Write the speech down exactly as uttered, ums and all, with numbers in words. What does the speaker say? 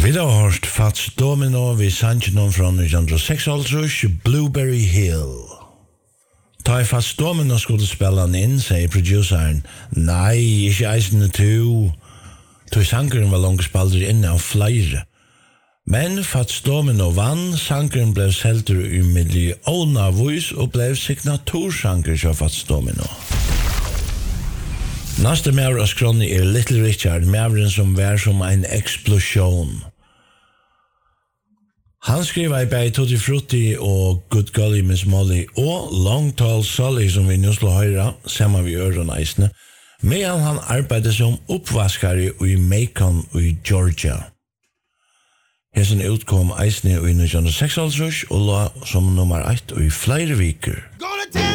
Vi har hørt Fats Domino ved Sanchinon fra nitton oh seks, Blueberry Hill. Ta i Fats Domino skulle spille han inn, sier produceren. Nei, ikke eisende to. To sangeren var langt spalder inne av flere. Men Fats Domino vann, sangeren ble selter i millioner voice og ble signatursanger til Fats Domino. Næste mer av skronni er Little Richard, meren som var som en explosion. Han skriver i bei Tutti Frutti og Good Golly Miss Molly og Long Tall Sally som vi nå slår høyre, sammen vi øren eisene, medan han arbeider som oppvaskare i Macon i Georgia. Hesen utkom eisene i nitton oh seks og la som nummer ett i flere viker.